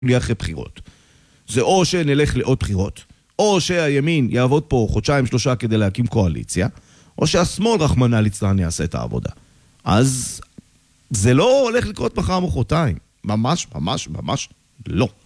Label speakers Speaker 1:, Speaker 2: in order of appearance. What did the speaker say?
Speaker 1: לי אחרי בחירות. זה או שנלך לעוד בחירות, או שהימין יעבוד פה חודשיים-שלושה כדי להקים קואליציה, או שהשמאל רחמנא ליצלן יעשה את העבודה. אז זה לא הולך לקרות מחר מחרתיים. ממש, ממש, ממש לא.